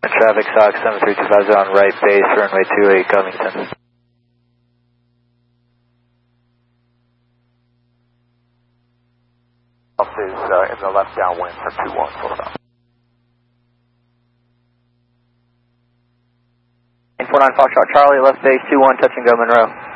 Traffic Sox 7325 on right base, runway 28 Covington. Is in the left downwind for 21, full stop. 49 Foxtrot Charlie, left base 21, touch and go Monroe.